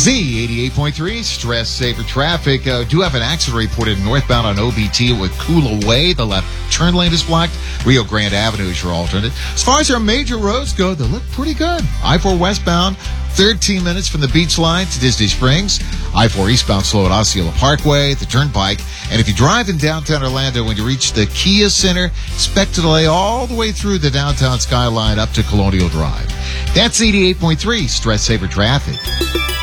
Z88.3, Stress Saver Traffic. Do have an accident reported northbound on OBT with Kula Way. The left turn lane is blocked. Rio Grande Avenue is your alternate. As far as our major roads go, they look pretty good. I-4 westbound, 13 minutes from the beach line to Disney Springs. I-4 eastbound slow at Osceola Parkway, the Turnpike. And if you drive in downtown Orlando, when you reach the Kia Center, expect to delay all the way through the downtown skyline up to Colonial Drive. That's 88.3 Stress Saver Traffic.